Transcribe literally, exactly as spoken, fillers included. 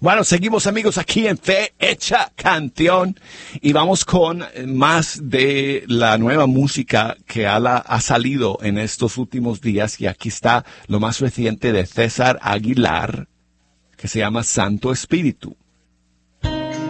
Bueno, seguimos amigos aquí en Fe Hecha Canción y vamos con más de la nueva música que ha, ha salido en estos últimos días y aquí está lo más reciente de César Aguilar que se llama Santo Espíritu.